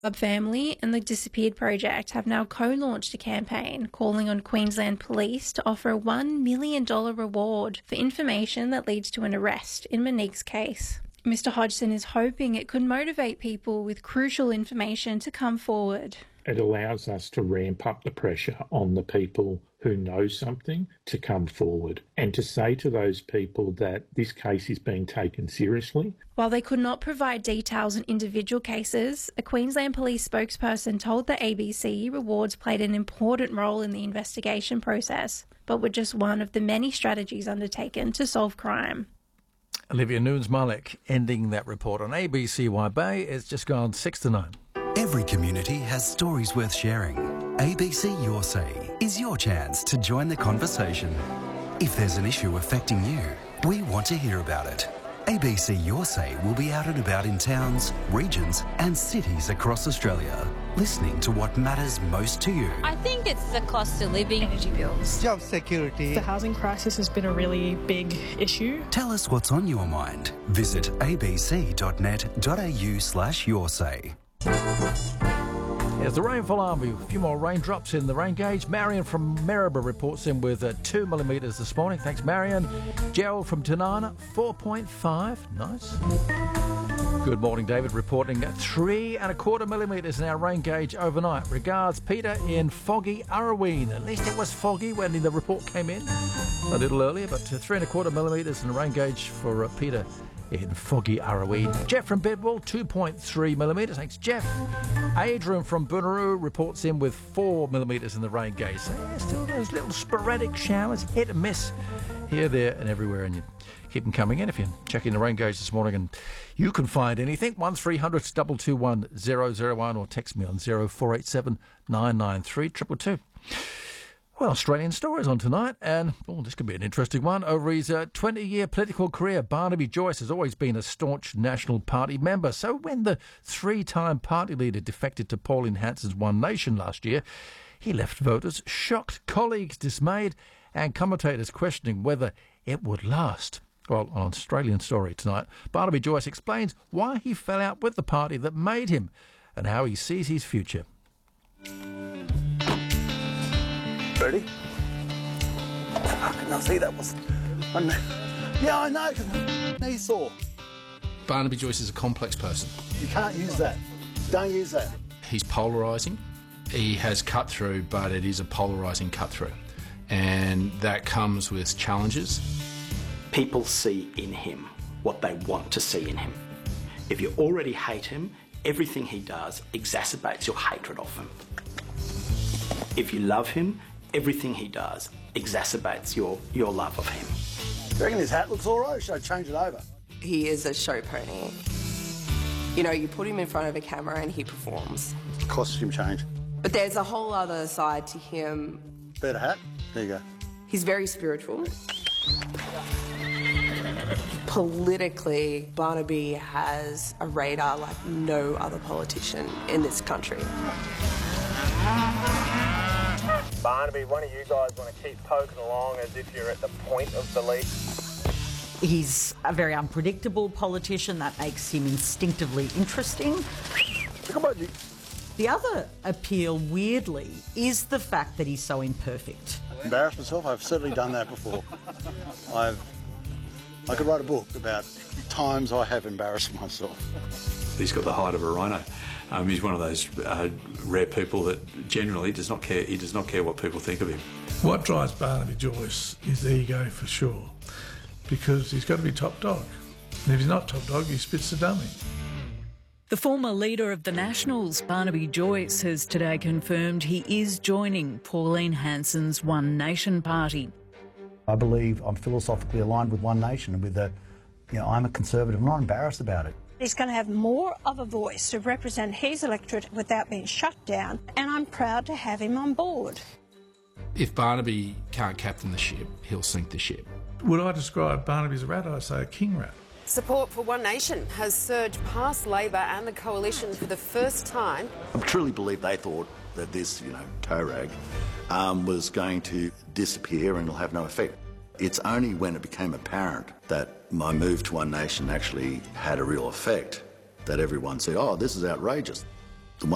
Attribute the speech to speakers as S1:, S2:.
S1: Club Family and the Disappeared Project have now co-launched a campaign calling on Queensland Police to offer a $1 million reward for information that leads to an arrest in Monique's case. Mr. Hodgson is hoping it could motivate people with crucial information to come forward.
S2: It allows us to ramp up the pressure on the people who know something to come forward and to say to those people that this case is being taken seriously.
S1: While they could not provide details on individual cases, a Queensland Police spokesperson told the ABC rewards played an important role in the investigation process, but were just one of the many strategies undertaken to solve crime.
S3: Olivia Nunes-Malek ending that report on ABC Bay. It's just gone 6 to 9.
S4: Every community has stories worth sharing. ABC Your Say is your chance to join the conversation. If there's an issue affecting you, we want to hear about it. ABC Your Say will be out and about in towns, regions and cities across Australia, listening to what matters most to you.
S5: I think it's the cost of living,
S6: energy bills,
S7: job security.
S6: The housing crisis has been a really big issue.
S4: Tell us what's on your mind. Visit abc.net.au/yoursay.
S3: There's the rainfall army. A few more raindrops in the rain gauge. Marion from Maryborough reports in with 2 millimetres this morning. Thanks, Marion. Gerald from Tanana, 4.5. Nice. Good morning, David, reporting 3.25 millimetres in our rain gauge overnight. Regards, Peter in foggy Arroween. At least it was foggy when the report came in a little earlier, but 3.25 millimetres in the rain gauge for Peter in foggy Arroween. Jeff from Bedwell, 2.3 millimetres. Thanks, Jeff. Adrian from Bunaroo reports in with 4 millimetres in the rain gauge. So, yeah, still those little sporadic showers, hit and miss here, there and everywhere. And you keep them coming in if you're checking the rain gauge this morning and you can find anything. 1300 221 001 or text me on 0487 993 222. Well, Australian stories on tonight, and this could be an interesting one. Over his 20-year political career, Barnaby Joyce has always been a staunch National Party member. So when the 3-time party leader defected to Pauline Hanson's One Nation last year, he left voters shocked, colleagues dismayed, and commentators questioning whether it would last. Well, on Australian Story tonight, Barnaby Joyce explains why he fell out with the party that made him and how he sees his future.
S7: Ready? I could not see that was. Yeah, I know. Knee sore.
S8: Barnaby Joyce is a complex person.
S7: You can't use that. Don't use that.
S8: He's polarising. He has cut through, but it is a polarising cut through, and that comes with challenges.
S9: People see in him what they want to see in him. If you already hate him, everything he does exacerbates your hatred of him. If you love him, everything he does exacerbates your love of him.
S7: Do you reckon his hat looks all right? Should I change it over?
S10: He is a show pony. You know, you put him in front of a camera and he performs.
S7: Costume change.
S10: But there's a whole other side to him.
S7: Better hat? There you go.
S10: He's very spiritual. Politically, Barnaby has a radar like no other politician in this country.
S11: Barnaby, one of you guys want to keep poking along as if you're at the point of belief?
S12: He's a very unpredictable politician. That makes him instinctively interesting.
S7: Come on, you.
S12: The other appeal, weirdly, is the fact that he's so imperfect.
S7: Embarrass myself? I've certainly done that before. I could write a book about times I have embarrassed myself.
S13: He's got the height of a rhino. He's one of those rare people that generally does not care. He does not care what people think of him.
S14: What drives Barnaby Joyce is ego for sure, because he's got to be top dog. And if he's not top dog, he spits the dummy.
S15: The former leader of the Nationals, Barnaby Joyce, has today confirmed he is joining Pauline Hanson's One Nation party.
S16: I believe I'm philosophically aligned with One Nation and with I'm a Conservative. I'm not embarrassed about it.
S17: He's going to have more of a voice to represent his electorate without being shut down, and I'm proud to have him on board.
S8: If Barnaby can't captain the ship, he'll sink the ship.
S14: Would I describe Barnaby as a rat? I'd say a king rat.
S18: Support for One Nation has surged past Labor and the Coalition for the first time.
S19: I truly believe they thought that this, toe rag was going to disappear and it'll have no effect. It's only when it became apparent that my move to One Nation actually had a real effect that everyone said, oh, this is outrageous.